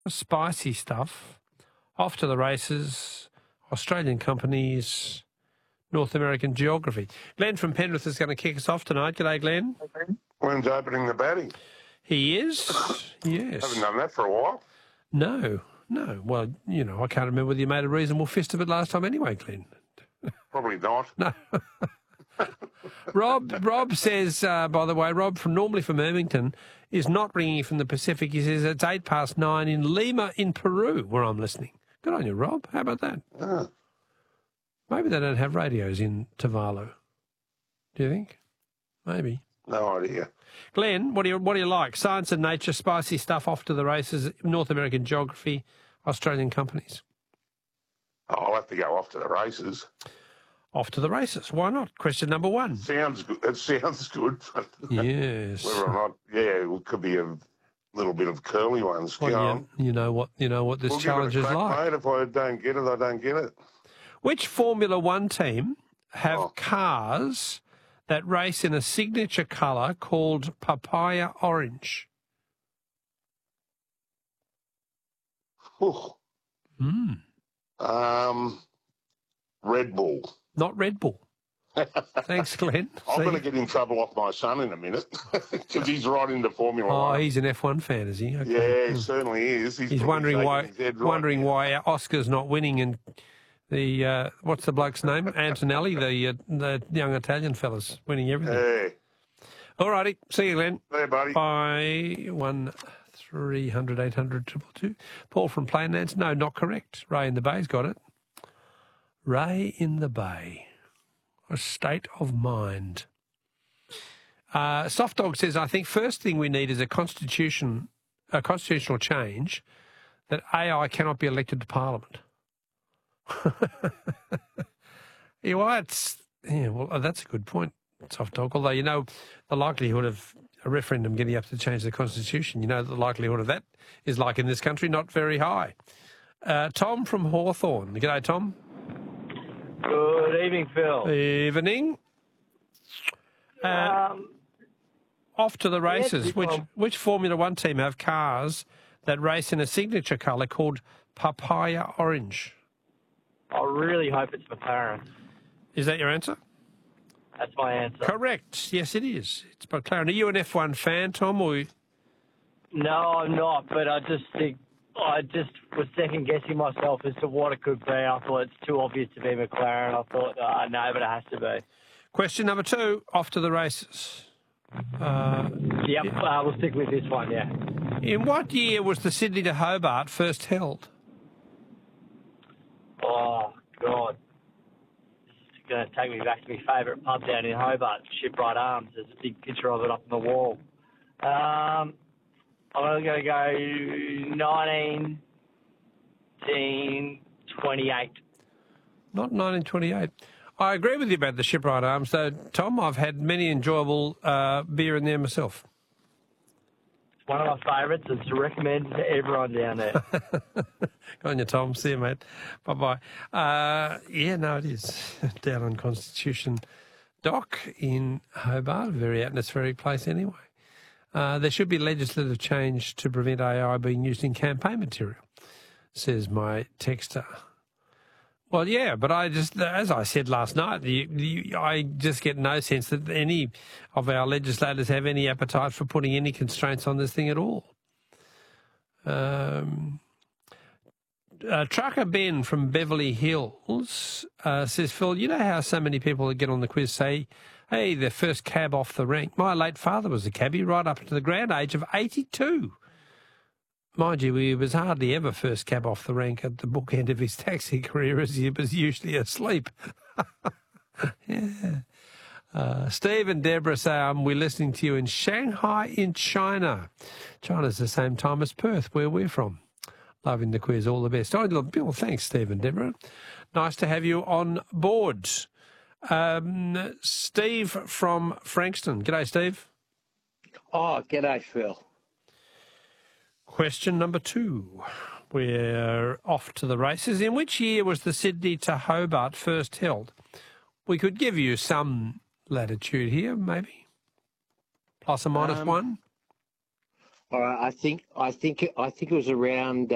spicy stuff. Off to the races. Australian companies. North American geography. Glenn from Penrith is going to kick us off tonight. G'day, Glenn. When's opening the batting? He is, yes. Haven't done that for a while. No. Well, you know, I can't remember whether you made a reasonable fist of it last time anyway, Glenn. Probably not. No. Rob says, by the way, Rob normally from Irvington is not ringing from the Pacific. He says it's 9:08 in Lima in Peru where I'm listening. Good on you, Rob. How about that? Ah. Maybe they don't have radios in Tuvalu. Do you think? Maybe. No idea. Glenn, what do you like? Science and nature, spicy stuff, off to the races, North American geography, Australian companies. I'll have to go off to the races. Off to the races. Why not? Question number one. Sounds good. It sounds good. Yes. Whether or not, it could be a little bit of curly ones. Well, you know what this challenge is like. Mate, if I don't get it, I don't get it. Which Formula One team have cars that race in a signature colour called papaya orange? Red Bull. Not Red Bull. Thanks, Glenn. I'm going to get in trouble off my son in a minute because he's right into Formula One. Oh, he's an F1 fan, is he? Okay. Yeah, he certainly is. He's wondering why Oscar's not winning and the what's the bloke's name? Antonelli, the young Italian fella's winning everything. Yeah. All righty. See you, Glenn. See you, buddy. Bye. 1300 800 222. Paul from Plainlands. No, not correct. Ray in the Bay's got it. Ray in the Bay. A state of mind. Soft Dog says, I think first thing we need is a constitutional change that AI cannot be elected to Parliament. That's a good point, Soft Dog. Although, the likelihood of a referendum getting up to change the Constitution, the likelihood of that is, like in this country, not very high. Tom from Hawthorne. G'day, Tom. Good evening, Phil. Evening. Off to the races. Which Formula One team have cars that race in a signature colour called papaya orange? I really hope it's McLaren. Is that your answer? That's my answer. Correct. Yes, it is. It's McLaren. Are you an F1 fan, Tom? Or... No, I'm not, but I just was second-guessing myself as to what it could be. I thought it's too obvious to be McLaren. I thought, no, but it has to be. Question number 2, off to the races. We'll stick with this one, yeah. In what year was the Sydney to Hobart first held? Oh, God. This is going to take me back to my favourite pub down in Hobart, Shipwright Arms. There's a big picture of it up on the wall. I'm going to go 1928. Not 1928. I agree with you about the Shipwright Arms, though, Tom. I've had many enjoyable beer in there myself. It's one of my favourites. It's recommended to everyone down there. Go on you, Tom. See you, mate. Bye-bye. It is. Down on Constitution Dock in Hobart, a very atmospheric place anyway. There should be legislative change to prevent AI being used in campaign material, says my texter. Well, yeah, but as I said last night, I just get no sense that any of our legislators have any appetite for putting any constraints on this thing at all. Trucker Ben from Beverly Hills says, Phil, you know how so many people that get on the quiz say, hey, their first cab off the rank. My late father was a cabbie right up to the grand age of 82. Mind you, he was hardly ever first cab off the rank at the bookend of his taxi career, as he was usually asleep. Yeah. Steve and Deborah say, we're listening to you in Shanghai in China. China's the same time as Perth, where we're from. Loving the quiz, all the best. Oh, look, Bill, thanks, Steve and Deborah. Nice to have you on board. Steve from Frankston. G'day, Steve. Oh, g'day, Phil. Question number 2. We're off to the races. In which year was the Sydney to Hobart first held? We could give you some latitude here, maybe. Plus or minus 1. All right, I think it was around